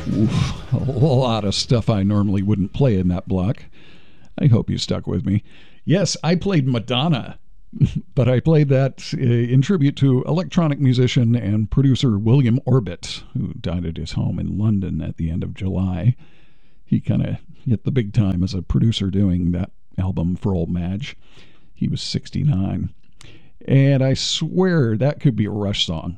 Oof, a lot of stuff I normally wouldn't play in that block. I hope you stuck with me. Yes, I played Madonna, but I played that in tribute to electronic musician and producer William Orbit, who died at his home in London at the end of July. He kind of hit the big time as a producer doing that album for Old Madge. He was 69. And I swear that could be a Rush song.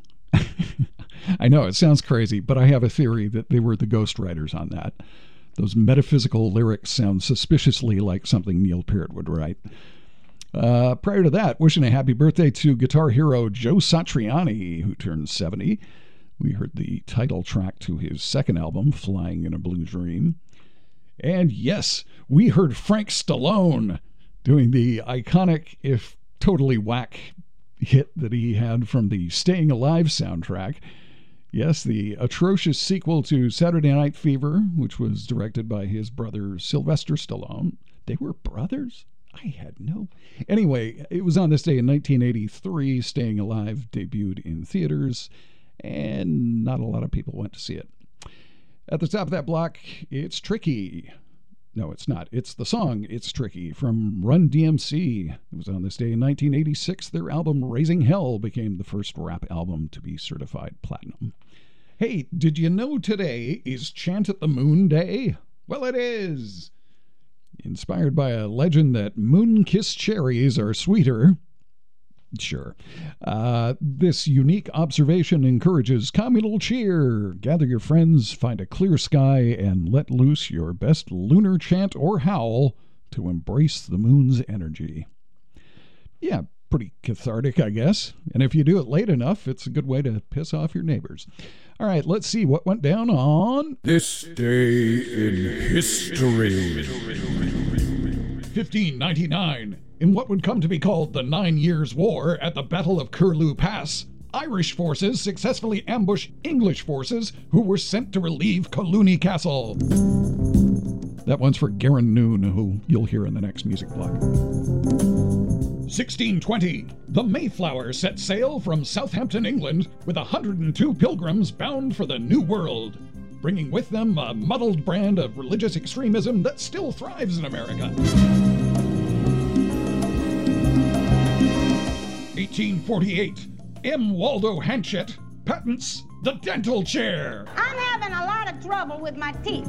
I know, it sounds crazy, but I have a theory that they were the ghostwriters on that. Those metaphysical lyrics sound suspiciously like something Neil Peart would write. Prior to that, wishing a happy birthday to guitar hero Joe Satriani, who turned 70. We heard the title track to his second album, Flying in a Blue Dream. And yes, we heard Frank Stallone doing the iconic, if totally whack, hit that he had from the Staying Alive soundtrack. Yes, the atrocious sequel to Saturday Night Fever, which was directed by his brother Sylvester Stallone. They were brothers? I had no... Anyway, it was on this day in 1983. Staying Alive debuted in theaters, and not a lot of people went to see it. At the top of that block, it's Tricky. No, it's not. It's the song It's Tricky from Run DMC. It was on this day in 1986. Their album Raising Hell became the first rap album to be certified platinum. Hey, did you know today is Chant at the Moon Day? Well, it is. Inspired by a legend that moon-kissed cherries are sweeter. Sure. This unique observation encourages communal cheer. Gather your friends, find a clear sky, and let loose your best lunar chant or howl to embrace the moon's energy. Yeah, pretty cathartic, I guess. And if you do it late enough, it's a good way to piss off your neighbors. All right, let's see what went down on this day in history. 1599. In what would come to be called the 9 Years' War at the Battle of Curlew Pass, Irish forces successfully ambushed English forces who were sent to relieve Collooney Castle. That one's for Garen Noon, who you'll hear in the next music block. 1620. The Mayflower set sail from Southampton, England, with 102 pilgrims bound for the New World, bringing with them a muddled brand of religious extremism that still thrives in America. 1848. M. Waldo Hanchett patents the dental chair. I'm having a lot of trouble with my teeth.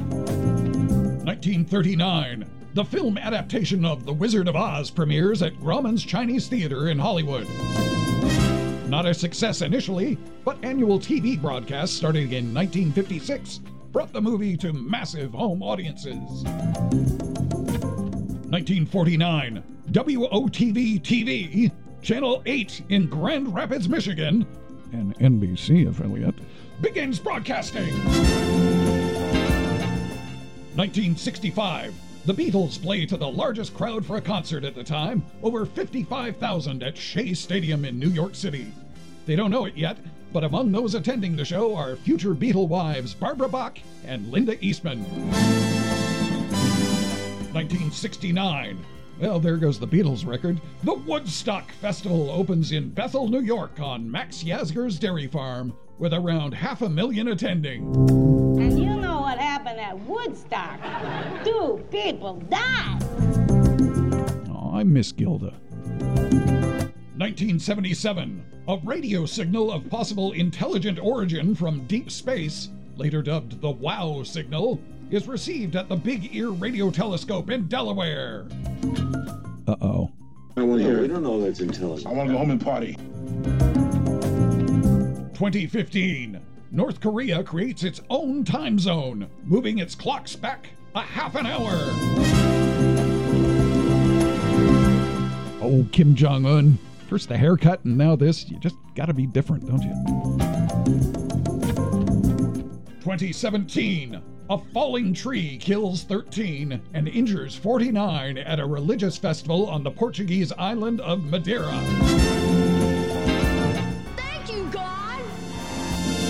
1939. The film adaptation of The Wizard of Oz premieres at Grauman's Chinese Theater in Hollywood. Not a success initially, but annual TV broadcasts starting in 1956 brought the movie to massive home audiences. 1949. WOTV-TV, Channel 8 in Grand Rapids, Michigan, an NBC affiliate, begins broadcasting. 1965. The Beatles play to the largest crowd for a concert at the time, over 55,000 at Shea Stadium in New York City. They don't know it yet, but among those attending the show are future Beatle wives Barbara Bach and Linda Eastman. 1969. Well, there goes the Beatles record. The Woodstock Festival opens in Bethel, New York on Max Yasgur's dairy farm with around 500,000 attending. And you know what happened at Woodstock? 2 people died. Oh, I miss Gilda. 1977. A radio signal of possible intelligent origin from deep space, later dubbed the WOW signal, is received at the Big Ear Radio Telescope in Delaware. Uh-oh. I want to hear it. We don't know that's intelligent. I want to go home and party. 2015. North Korea creates its own time zone, moving its clocks back a half an hour. Oh, Kim Jong-un. First the haircut and now this. You just gotta be different, don't you? 2017. A falling tree kills 13 and injures 49 at a religious festival on the Portuguese island of Madeira.